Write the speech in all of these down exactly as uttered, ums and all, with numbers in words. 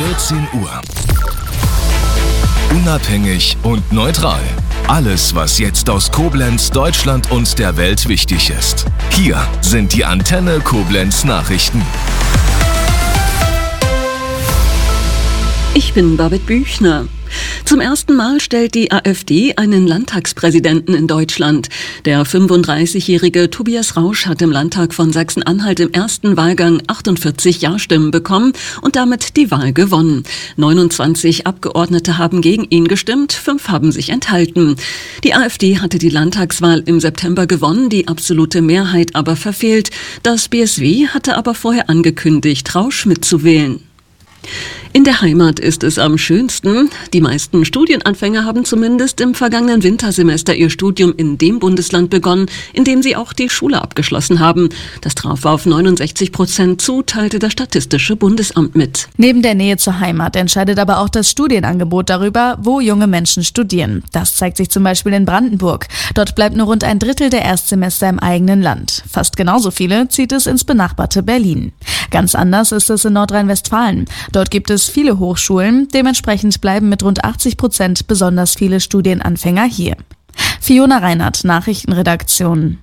vierzehn Uhr. Unabhängig und neutral. Alles, was jetzt aus Koblenz, Deutschland und der Welt wichtig ist. Hier sind die Antenne Koblenz Nachrichten. Ich bin Babette Büchner. Zum ersten Mal stellt die AfD einen Landtagspräsidenten in Deutschland. Der fünfunddreißigjährige Tobias Rausch hat im Landtag von Sachsen-Anhalt im ersten Wahlgang achtundvierzig Ja-Stimmen bekommen und damit die Wahl gewonnen. neunundzwanzig Abgeordnete haben gegen ihn gestimmt, fünf haben sich enthalten. Die AfD hatte die Landtagswahl im September gewonnen, die absolute Mehrheit aber verfehlt. Das B S W hatte aber vorher angekündigt, Rausch mitzuwählen. In der Heimat ist es am schönsten. Die meisten Studienanfänger haben zumindest im vergangenen Wintersemester ihr Studium in dem Bundesland begonnen, in dem sie auch die Schule abgeschlossen haben. Das traf auf neunundsechzig Prozent zu, teilte das Statistische Bundesamt mit. Neben der Nähe zur Heimat entscheidet aber auch das Studienangebot darüber, wo junge Menschen studieren. Das zeigt sich zum Beispiel in Brandenburg. Dort bleibt nur rund ein Drittel der Erstsemester im eigenen Land. Fast genauso viele zieht es ins benachbarte Berlin. Ganz anders ist es in Nordrhein-Westfalen. Dort gibt es viele Hochschulen, dementsprechend bleiben mit rund achtzig Prozent besonders viele Studienanfänger hier. Fiona Reinhardt, Nachrichtenredaktion.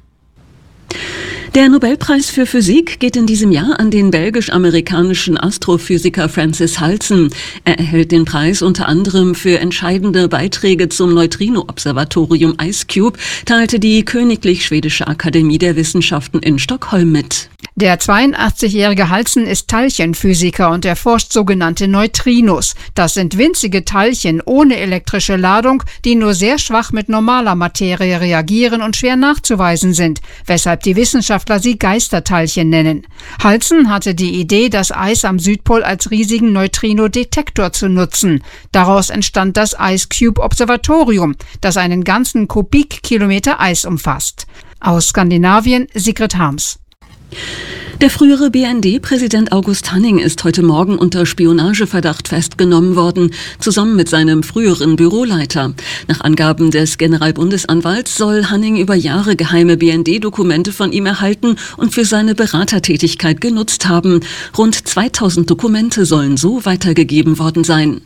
Der Nobelpreis für Physik geht in diesem Jahr an den belgisch-amerikanischen Astrophysiker Francis Halsen. Er erhält den Preis unter anderem für entscheidende Beiträge zum Neutrino-Observatorium IceCube, teilte die Königlich Schwedische Akademie der Wissenschaften in Stockholm mit. Der zweiundachtzigjährige Halsen ist Teilchenphysiker und erforscht sogenannte Neutrinos. Das sind winzige Teilchen ohne elektrische Ladung, die nur sehr schwach mit normaler Materie reagieren und schwer nachzuweisen sind, weshalb die Wissenschaftler sie Geisterteilchen nennen. Halsen hatte die Idee, das Eis am Südpol als riesigen Neutrino-Detektor zu nutzen. Daraus entstand das IceCube-Observatorium, das einen ganzen Kubikkilometer Eis umfasst. Aus Skandinavien, Sigrid Harms. Der frühere B N D-Präsident August Hanning ist heute Morgen unter Spionageverdacht festgenommen worden, zusammen mit seinem früheren Büroleiter. Nach Angaben des Generalbundesanwalts soll Hanning über Jahre geheime B N D-Dokumente von ihm erhalten und für seine Beratertätigkeit genutzt haben. Rund zweitausend Dokumente sollen so weitergegeben worden sein.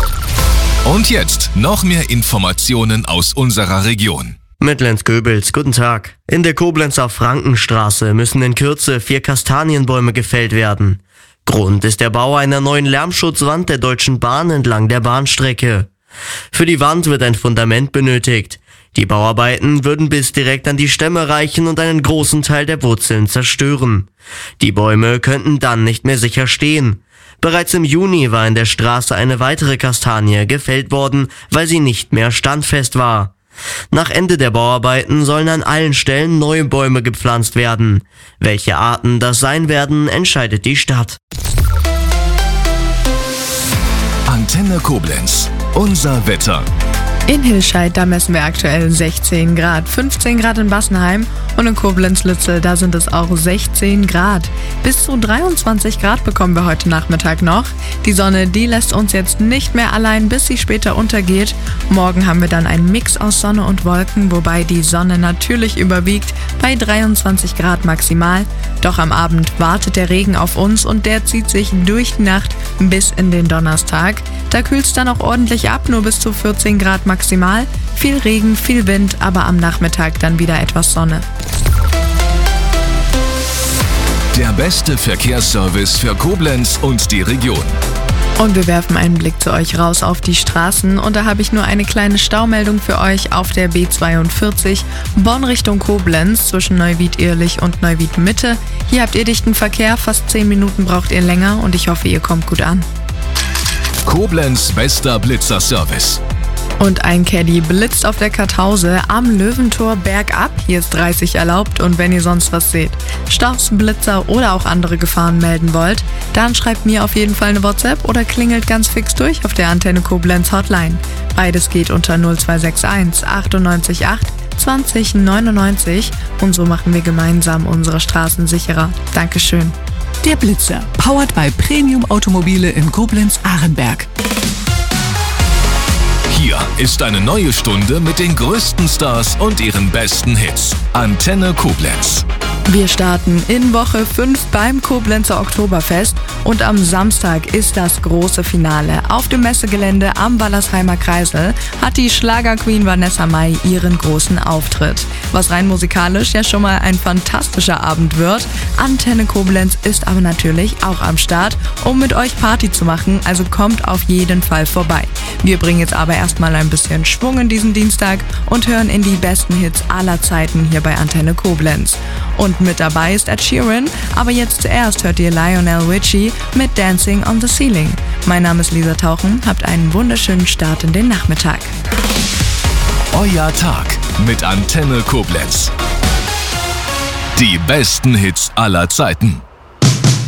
Und jetzt noch mehr Informationen aus unserer Region. Mit Lenz Goebels, guten Tag. In der Koblenzer Frankenstraße müssen in Kürze vier Kastanienbäume gefällt werden. Grund ist der Bau einer neuen Lärmschutzwand der Deutschen Bahn entlang der Bahnstrecke. Für die Wand wird ein Fundament benötigt. Die Bauarbeiten würden bis direkt an die Stämme reichen und einen großen Teil der Wurzeln zerstören. Die Bäume könnten dann nicht mehr sicher stehen. Bereits im Juni war in der Straße eine weitere Kastanie gefällt worden, weil sie nicht mehr standfest war. Nach Ende der Bauarbeiten sollen an allen Stellen neue Bäume gepflanzt werden. Welche Arten das sein werden, entscheidet die Stadt. Antenne Koblenz, unser Wetter. In Hilscheid, da messen wir aktuell sechzehn Grad, fünfzehn Grad in Bassenheim und in Koblenz-Lützel, da sind es auch sechzehn Grad. Bis zu dreiundzwanzig Grad bekommen wir heute Nachmittag noch. Die Sonne, die lässt uns jetzt nicht mehr allein, bis sie später untergeht. Morgen haben wir dann einen Mix aus Sonne und Wolken, wobei die Sonne natürlich überwiegt bei dreiundzwanzig Grad maximal. Doch am Abend wartet der Regen auf uns und der zieht sich durch die Nacht bis in den Donnerstag. Da kühlt es dann auch ordentlich ab, nur bis zu vierzehn Grad maximal. Viel Regen, viel Wind, aber am Nachmittag dann wieder etwas Sonne. Der beste Verkehrsservice für Koblenz und die Region. Und wir werfen einen Blick zu euch raus auf die Straßen und da habe ich nur eine kleine Staumeldung für euch auf der B zweiundvierzig Bonn Richtung Koblenz zwischen Neuwied-Ehrlich und Neuwied-Mitte. Hier habt ihr dichten Verkehr, fast zehn Minuten braucht ihr länger und ich hoffe, ihr kommt gut an. Koblenz bester Blitzerservice. Und ein Caddy blitzt auf der Kartause am Löwentor bergab. Hier ist dreißig erlaubt und wenn ihr sonst was seht, Staus, Blitzer oder auch andere Gefahren melden wollt, dann schreibt mir auf jeden Fall eine WhatsApp oder klingelt ganz fix durch auf der Antenne Koblenz Hotline. Beides geht unter null zwei sechs eins achtundneunzig acht zwanzig neunundneunzig und so machen wir gemeinsam unsere Straßen sicherer. Dankeschön. Der Blitzer, powered by Premium Automobile in Koblenz-Arenberg. Hier ist eine neue Stunde mit den größten Stars und ihren besten Hits. Antenne Koblenz. Wir starten in Woche fünf beim Koblenzer Oktoberfest und am Samstag ist das große Finale. Auf dem Messegelände am Wallersheimer Kreisel hat die Schlagerqueen Vanessa Mai ihren großen Auftritt. Was rein musikalisch ja schon mal ein fantastischer Abend wird. Antenne Koblenz ist aber natürlich auch am Start, um mit euch Party zu machen, also kommt auf jeden Fall vorbei. Wir bringen jetzt aber erstmal ein bisschen Schwung in diesen Dienstag und hören in die besten Hits aller Zeiten hier bei Antenne Koblenz. Und mit dabei ist Ed Sheeran, aber jetzt zuerst hört ihr Lionel Richie mit Dancing on the Ceiling. Mein Name ist Lisa Tauchen, habt einen wunderschönen Start in den Nachmittag. Euer Tag mit Antenne Koblenz. Die besten Hits aller Zeiten.